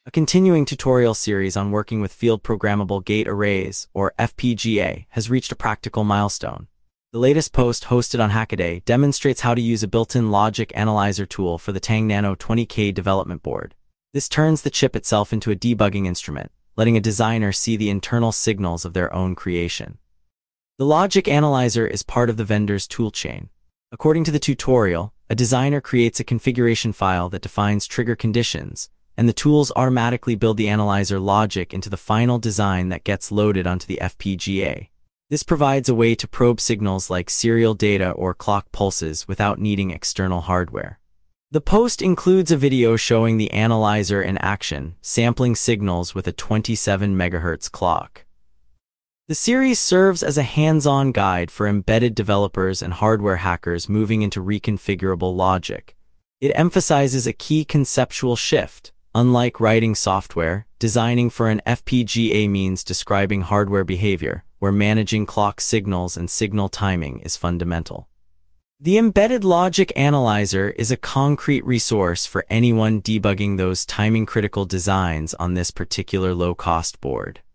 A continuing tutorial series on working with field programmable gate arrays, or FPGA, has reached a practical milestone. The latest post, hosted on Hackaday, demonstrates how to use a built-in logic analyzer tool for the Tang Nano 20K development board. This turns the chip itself into a debugging instrument, letting a designer see the internal signals of their own creation. The logic analyzer is part of the vendor's toolchain. According to the tutorial, a designer creates a configuration file that defines trigger conditions, and the tools automatically build the analyzer logic into the final design that gets loaded onto the FPGA. This provides a way to probe signals like serial data or clock pulses without needing external hardware. The post includes a video showing the analyzer in action, sampling signals with a 27 MHz clock. The series serves as a hands-on guide for embedded developers and hardware hackers moving into reconfigurable logic. It emphasizes a key conceptual shift. Unlike writing software, designing for an FPGA means describing hardware behavior, where managing clock signals and signal timing is fundamental. The Embedded Logic Analyzer is a concrete resource for anyone debugging those timing-critical designs on this particular low-cost board.